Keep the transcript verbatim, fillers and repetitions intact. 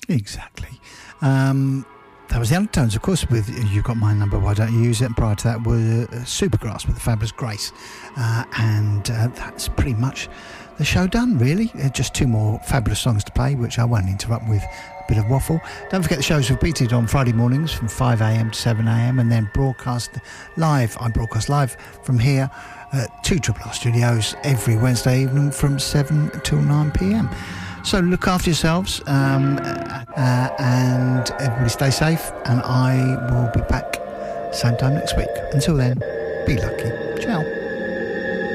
Exactly. Um, that was the Undertones, of course, with You've Got My Number, Why Don't You Use It? And prior to that were uh, Supergrass with The Fabulous Grace. Uh, and uh, that's pretty much the show done, really. Uh, just two more fabulous songs to play, which I won't interrupt with a bit of waffle. Don't forget the show's repeated on Friday mornings from five a.m. to seven a.m. and then broadcast live. I broadcast live from here at two Triple R Studios every Wednesday evening from seven till nine p.m. So look after yourselves um, uh, and everybody stay safe, and I will be back same time next week. Until then, be lucky. Ciao.